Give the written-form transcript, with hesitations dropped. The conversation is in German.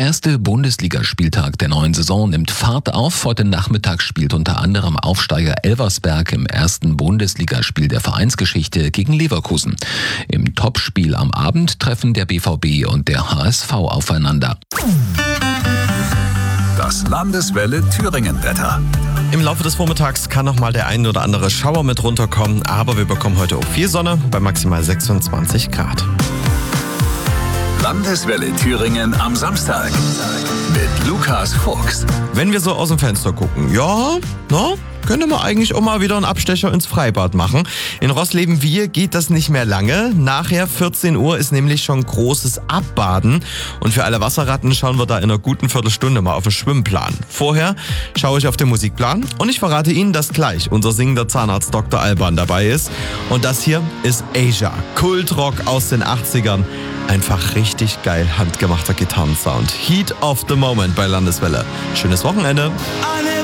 erste Bundesligaspieltag der neuen Saison nimmt Fahrt auf. Heute Nachmittag spielt unter anderem Aufsteiger Elversberg im ersten Bundesligaspiel der Vereinsgeschichte gegen Leverkusen. Im Topspiel am Abend treffen der BVB und der HSV aufeinander. Das Landeswelle Thüringen-Wetter. Im Laufe des Vormittags kann noch mal der ein oder andere Schauer mit runterkommen, aber wir bekommen heute auch viel Sonne bei maximal 26 Grad. Landeswelle Thüringen am Samstag mit Lukas Fuchs. Wenn wir so aus dem Fenster gucken, könnte man eigentlich auch mal wieder einen Abstecher ins Freibad machen. In Rossleben-Wiehe geht das nicht mehr lange. Nachher 14 Uhr ist nämlich schon großes Abbaden. Und für alle Wasserratten schauen wir da in einer guten Viertelstunde mal auf den Schwimmplan. Vorher schaue ich auf den Musikplan und ich verrate Ihnen, dass gleich unser singender Zahnarzt Dr. Alban dabei ist. Und das hier ist Asia, Kultrock aus den 80ern. Einfach richtig geil handgemachter Gitarrensound. Heat of the Moment bei Landeswelle. Schönes Wochenende.